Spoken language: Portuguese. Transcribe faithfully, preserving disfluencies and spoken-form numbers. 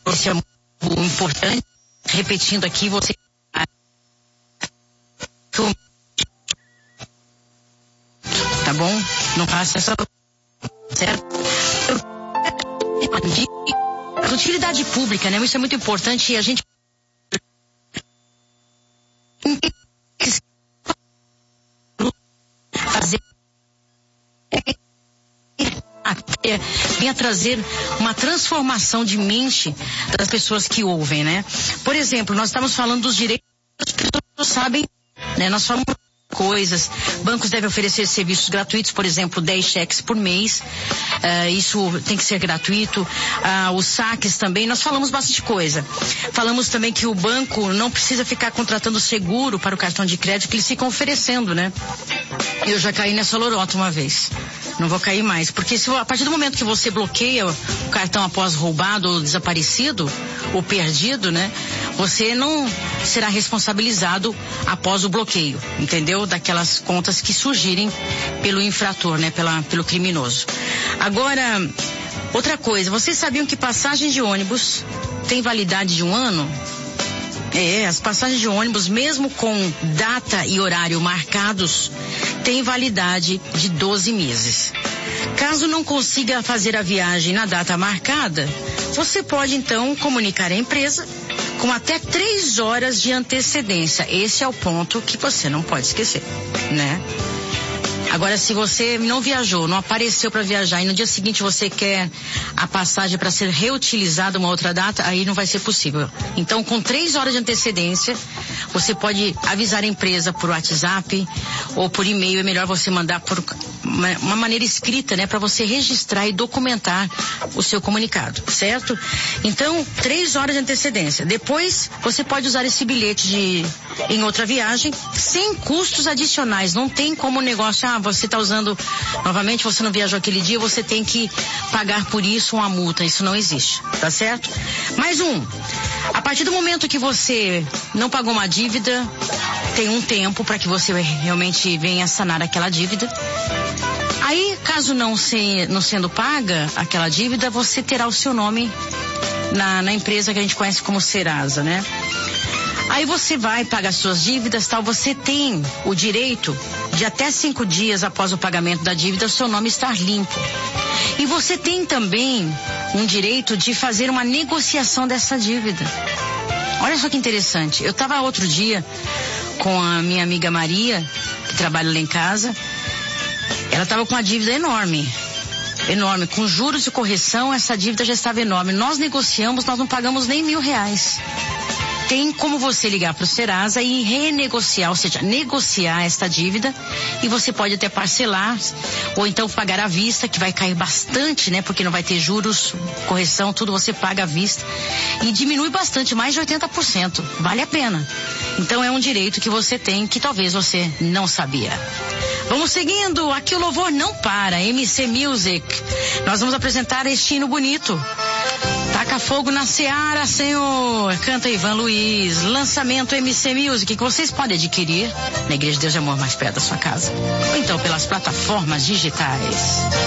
Isso é muito importante. Repetindo aqui, você... Tá bom? Não faça essa... Certo? A utilidade pública, né? Isso é muito importante e a gente... fazer... venha trazer uma transformação de mente das pessoas que ouvem, né? Por exemplo, nós estamos falando dos direitos que as pessoas sabem, né? Nós falamos coisas, bancos devem oferecer serviços gratuitos, por exemplo, dez cheques por mês, uh, isso tem que ser gratuito, uh, os saques também, nós falamos bastante coisa. Falamos também que o banco não precisa ficar contratando seguro para o cartão de crédito que eles ficam oferecendo, né? Eu já caí nessa lorota uma vez. Não vou cair mais, porque se, a partir do momento que você bloqueia o cartão após roubado ou desaparecido, ou perdido, né? Você não será responsabilizado após o bloqueio, entendeu? Daquelas contas que surgirem pelo infrator, né? Pela, pelo criminoso. Agora, outra coisa, vocês sabiam que passagem de ônibus tem validade de um ano? É, as passagens de ônibus, mesmo com data e horário marcados, têm validade de doze meses. Caso não consiga fazer a viagem na data marcada, você pode então comunicar à empresa com até três horas de antecedência. Esse é o ponto que você não pode esquecer, né? Agora, se você não viajou, não apareceu para viajar e no dia seguinte você quer a passagem para ser reutilizada uma outra data, aí não vai ser possível. Então, com três horas de antecedência, você pode avisar a empresa por WhatsApp ou por e-mail. É melhor você mandar por uma, uma maneira escrita, né, para você registrar e documentar o seu comunicado, certo? Então, três horas de antecedência. Depois, você pode usar esse bilhete de em outra viagem sem custos adicionais. Não tem como o negócio, ah, você está usando novamente, você não viajou aquele dia, você tem que pagar por isso uma multa. Isso não existe, tá certo? Mais um, a partir do momento que você não pagou uma dívida, tem um tempo para que você realmente venha sanar aquela dívida. Aí, caso não, se, não sendo paga aquela dívida, você terá o seu nome na, na empresa que a gente conhece como Serasa, né? Aí você vai pagar suas dívidas, tal, você tem o direito de até cinco dias após o pagamento da dívida, o seu nome estar limpo. E você tem também um direito de fazer uma negociação dessa dívida. Olha só que interessante. Eu estava outro dia com a minha amiga Maria, que trabalha lá em casa. Ela estava com uma dívida enorme. Enorme. Com juros e correção, essa dívida já estava enorme. Nós negociamos, nós não pagamos nem mil reais. Tem como você ligar para o Serasa e renegociar, ou seja, negociar esta dívida, e você pode até parcelar ou então pagar à vista, que vai cair bastante, né? Porque não vai ter juros, correção, tudo você paga à vista e diminui bastante, mais de oitenta por cento. Vale a pena. Então é um direito que você tem que talvez você não sabia. Vamos seguindo, aqui o louvor não para, M C Music. Nós vamos apresentar este hino bonito. Taca fogo na seara, Senhor. Canta Ivan Luiz. Lançamento M C Music, que vocês podem adquirir na Igreja de Deus de Amor mais perto da sua casa. Ou então pelas plataformas digitais.